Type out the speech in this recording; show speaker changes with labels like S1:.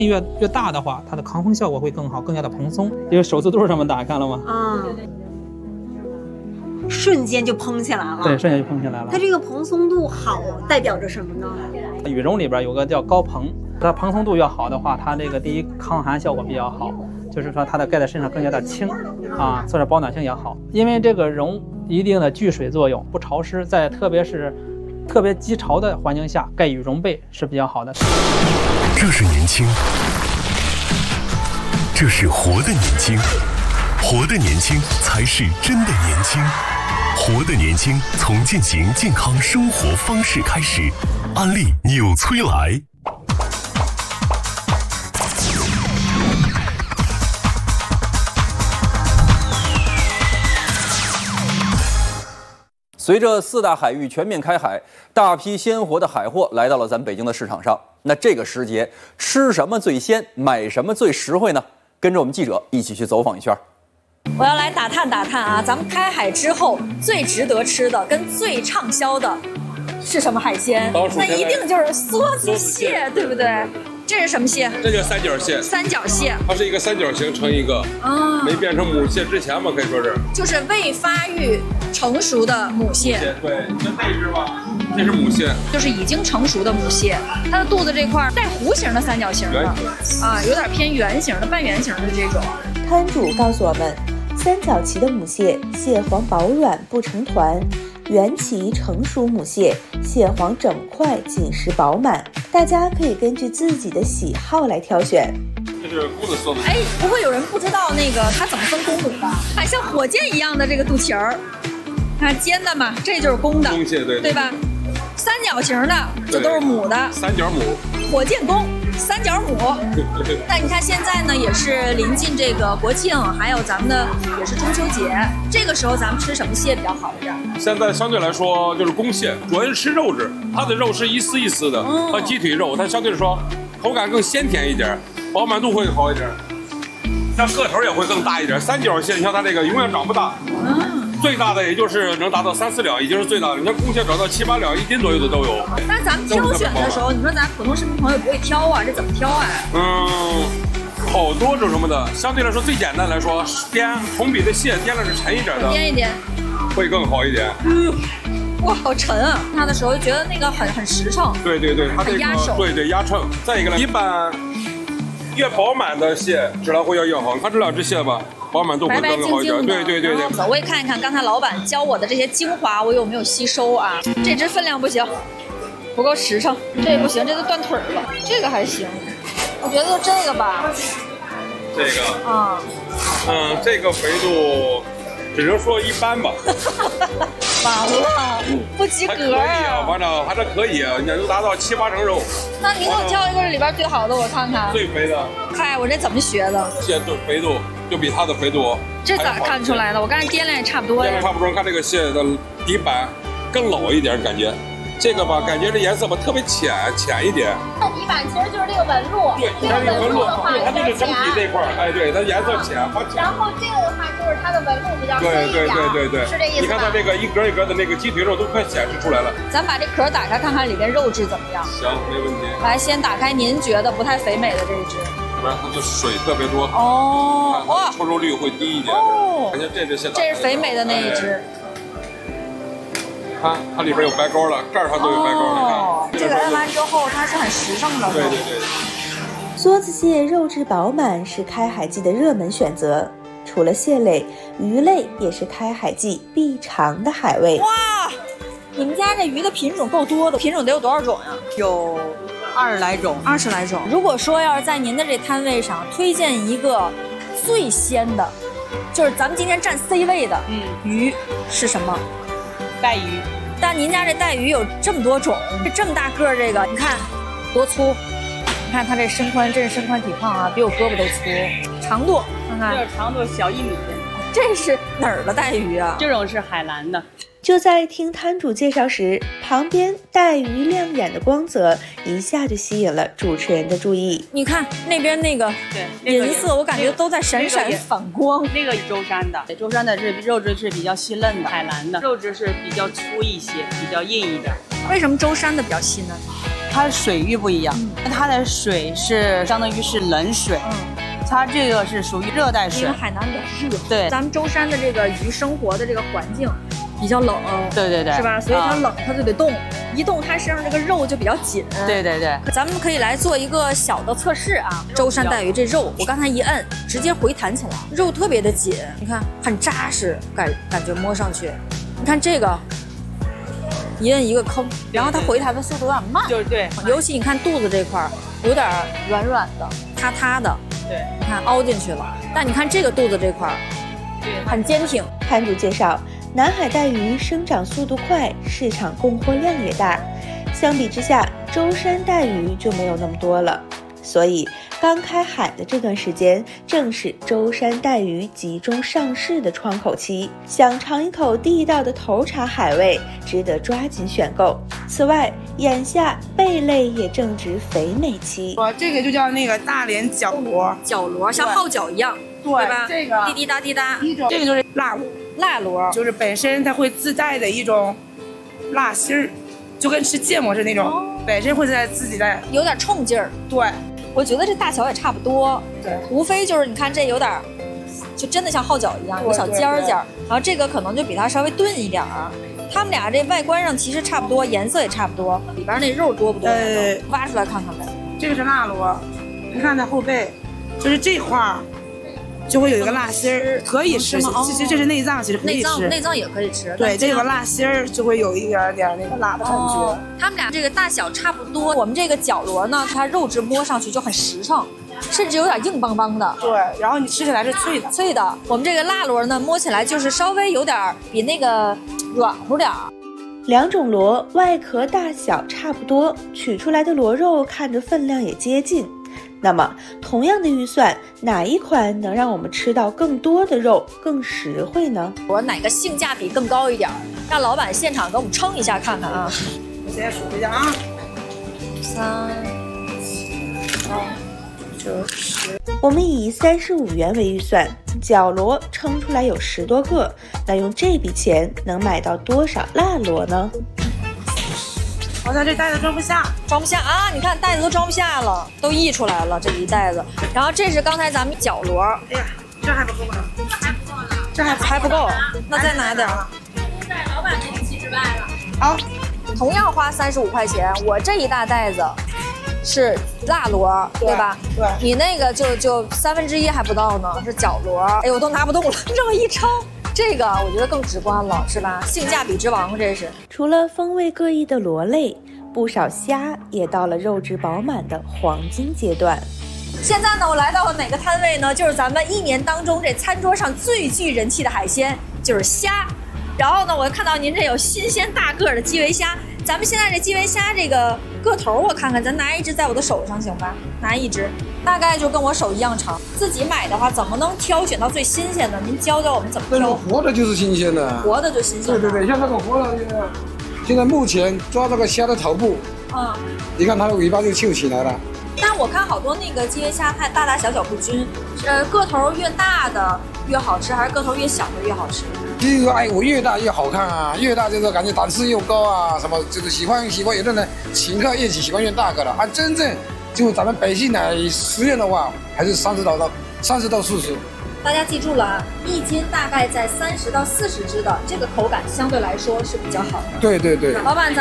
S1: 越大的话，它的抗风效果会更好，更加的蓬松。因为手指肚这么大，看了吗？
S2: 瞬间就蓬起来了。
S1: 对，瞬间就蓬起来了。
S2: 它这个蓬松度好，代表着什么呢？
S1: 羽绒里边有个叫高蓬，它蓬松度越好的话，它这个第一抗寒效果比较好，就是说它的盖在身上更加的轻啊，做着保暖性也好。因为这个绒一定的聚水作用，不潮湿，在特别极潮的环境下，盖羽绒被是比较好的。
S3: 这是年轻，这是活的年轻，活的年轻才是真的年轻。活的年轻，从践行健康生活方式开始。安利纽崔莱。
S4: 随着4大海域全面开海，大批鲜活的海货来到了咱北京的市场上。那这个时节，吃什么最鲜，买什么最实惠呢？跟着我们记者一起去走访一圈。
S5: 我要来打探打探啊，咱们开海之后最值得吃的跟最畅销的是什么海鲜？那一定就是梭子蟹，对不对？这是什么蟹？
S6: 这叫三角蟹。
S5: 三角蟹，
S6: 它是一个三角形成一个啊，没变成母蟹之前嘛，可以说是
S5: 就是未发育成熟的母蟹。
S6: 对，就那只吧，这是母蟹，
S5: 就是已经成熟的母蟹，它的肚子这块带弧形的三角形的啊，有点偏圆形的、半圆形的这种。
S7: 摊主告诉我们，三角鳍的母蟹，蟹黄薄软不成团；圆鳍成熟母蟹，蟹黄整块紧实饱满。大家可以根据自己的喜好来挑选。
S6: 这是公的梭子。
S5: 哎，不会有人不知道那个它怎么分公母吧？哎，像火箭一样的这个肚脐儿，看尖的嘛，这就是公的，
S6: 公蟹
S5: 对吧？三角形的这都是母的，
S6: 三角母，
S5: 火箭公。三角母，那你看现在呢，也是临近这个国庆，还有咱们的也是中秋节，这个时候咱们吃什么蟹比较好一点？
S6: 现在相对来说就是公蟹，主要是吃肉质，它的肉是一丝一丝的，和鸡腿肉，它相对来说口感更鲜甜一点，饱满度会好一点，像个头也会更大一点。三角蟹，你像它这个永远长不大，最大的也就是能达到3、4两，已经是最大的。你看公蟹长到7、8两，1斤左右的都有。
S5: 那咱们挑选的时候，你说咱普通市民朋友不会挑啊，这怎么挑啊？
S6: 好多种什么的，相对来说最简单来说，颠红笔的蟹颠了是沉一点的，
S5: 颠一颠
S6: 会更好一点。
S5: 哇，好沉啊！它的时候觉得那个很实诚。
S6: 对，它这个
S5: 压手。
S6: 对压秤。再一个呢，一般越饱满的蟹质量会要越好。你看这2只蟹吧。饱满度会更好一点，对。
S5: 走，我也看一看刚才老板教我的这些精华，我有没有吸收啊？这只分量不行，不够实诚，这不行，这都断腿了。这个还行，我觉得就这个吧。
S6: 这个啊，这个肥度只能说一般吧。
S5: 完了，不及格
S6: 啊！反正还是可以，你能达到7、8成肉。
S5: 那您给我挑一个里边最好的，我看看。
S6: 最肥的。
S5: 嗨，我这怎么学的？
S6: 蟹的肥度就比它的肥度。
S5: 这咋看出来的？我刚才掂量也差不多呀。
S6: 掂量差不多，看这个蟹的底板更老一点，感觉。这个吧，感觉这颜色吧特别浅一点。
S8: 它底板其实就是这个纹路。
S6: 对，它这个纹路的话，它就是整体这块儿，哎，对，它颜色浅。
S8: 然后这个的话就是它的纹路比较深一点。
S6: 对，
S8: 是这意思吧？
S6: 你看它这个一格一格的那个鸡腿肉都快显示出来了。
S5: 咱把这壳打开看看里边肉质怎么样。
S6: 行，没问题。
S5: 来，先打开您觉得不太肥美的这一只。
S6: 不然它的水特别多。
S5: 哦，哇，
S6: 抽肉率会低一点。
S5: 哦，
S6: 感觉这只蟹。
S5: 这是肥美的那一只。
S6: 它里边有白膏了，盖儿上都有白膏了。
S5: 这个摁完之后，它是很实诚的。
S6: 对。
S7: 梭子蟹肉质饱满，是开海季的热门选择。除了蟹类，鱼类也是开海季必尝的海味。
S5: 哇，你们家这鱼的品种够多的，品种得有多少种呀？
S9: 有20来种。
S5: 20来种。如果说要是在您的这摊位上推荐一个最鲜的，就是咱们今天占 C 位的，鱼是什么？
S9: 带鱼。
S5: 但您家这带鱼有这么多种，这么大个儿，这个你看多粗，你看它这身宽，真是身宽体胖啊，比我胳膊都粗。长度看看，
S9: 这长度小1米。
S5: 这是哪儿的带鱼啊？
S9: 这种是海南的。
S7: 就在听摊主介绍时，旁边带鱼亮眼的光泽一下就吸引了主持人的注意。
S5: 你看那边那个银色，我感觉都在闪闪反光。
S9: 那个是舟山的，舟山的是肉质是比较细嫩的，海南的肉质是比较粗一些，比较硬一点。
S5: 为什么舟山的比较细嫩？
S9: 它的水域不一样，它的水是相当于是冷水，它这个是属于热带水。
S5: 因为海南比较热，
S9: 对，
S5: 咱们舟山的这个鱼生活的这个环境比较冷，
S9: 对，
S5: 是吧？所以它冷，它就得动，一动它身上这个肉就比较紧。
S9: 对。
S5: 咱们可以来做一个小的测试啊。舟山带鱼这肉，我刚才一摁，直接回弹起来，肉特别的紧，你看很扎实，感觉摸上去。你看这个，一摁一个坑，然后它回弹的速度有点慢，
S9: 对，
S5: 尤其你看肚子这块有点软软的、塌塌的，
S9: 对，
S5: 你看凹进去了。但你看这个肚子这块，对，很坚挺。
S7: 摊主介绍，南海带鱼生长速度快，市场供货量也大，相比之下，舟山带鱼就没有那么多了。所以刚开海的这段时间，正是舟山带鱼集中上市的窗口期，想尝一口地道的头茬海味，值得抓紧选购。此外，眼下贝类也正值肥美期。
S10: 这个就叫那个大连角螺，
S5: 角螺像号角一样，对吧？
S10: 这个
S5: 滴滴答滴答，
S10: 这个就是辣螺，
S5: 辣螺
S10: 就是本身它会自带的一种辣芯儿，就跟吃芥末是那种，本身会在自己带，
S5: 有点冲劲儿。
S10: 对。
S5: 我觉得这大小也差不多，
S10: 对，
S5: 无非就是你看这有点，就真的像号角一样，有小尖儿，然后这个可能就比它稍微钝一点儿。它们俩这外观上其实差不多，颜色也差不多，里边那肉多不多？挖出来看看呗。
S10: 这个是辣螺，你看它后背，就是这块儿就会有一个辣芯儿，可以吃。其实这是内脏，其实可以吃。
S5: 内脏也可以吃。
S10: 对，这个辣芯儿就会有一点点那个辣的感觉。
S5: 它们俩这个大小差不多。我们这个角螺呢，它肉质摸上去就很实诚，甚至有点硬邦邦的。
S10: 对，然后你吃起来是脆
S5: 的。我们这个辣螺呢，摸起来就是稍微有点比那个软乎点儿。
S7: 两种螺外壳大小差不多，取出来的螺肉看着分量也接近。那么同样的预算，哪一款能让我们吃到更多的肉，更实惠呢？
S5: 我哪个性价比更高一点？让老板现场给我们称一下看看啊！
S10: 我先数一下啊
S5: ，3、
S10: 7、8、9、10。
S7: 我们以35元为预算，角螺称出来有10多个，那用这笔钱能买到多少辣螺呢？
S10: 好像这袋子装不下
S5: 啊！你看袋子都装不下了，都溢出来了这一袋子。然后这是刚才咱们角螺，
S10: 哎呀，这还不够呢，
S5: 这还不够，那再拿点。
S8: 在老板那个气之外了。
S10: 好，
S5: 同样花35块钱，我这一大袋子是辣螺，对吧？
S10: 对。
S5: 你那个就1/3还不到呢，是角螺。哎呦，我都拿不动了，这么一称。这个我觉得更直观了，是吧？性价比之王，这是。
S7: 除了风味各异的螺类，不少虾也到了肉质饱满的黄金阶段。
S5: 现在呢，我来到了哪个摊位呢？就是咱们1年当中这餐桌上最具人气的海鲜，就是虾。然后呢，我看到您这有新鲜大个的基围虾。咱们现在这基围虾这个个头，我看看，咱拿一只在我的手上行吧？拿一只，大概就跟我手一样长。自己买的话，怎么能挑选到最新鲜的？您教教我们怎么挑。
S11: 那个活的就是新鲜的，
S5: 活的就新鲜。
S11: 对，像这个活的，现在目前抓这个虾的头部，你看它的尾巴就翘起来了。
S5: 但我看好多那个基围虾，它大大小小不均，个头越大的越好吃，还是个头越小的越好吃？
S11: 第一个，我越大越好看啊，越大就是感觉档次又高啊，什么就是喜欢有的人请客宴请喜欢越大个的啊，真正就咱们百姓来实验的话，还是30到40。
S5: 大家记住了啊，一斤大概在30到40只的，这个口感相对来说是比较好的。
S11: 对，
S5: 老板。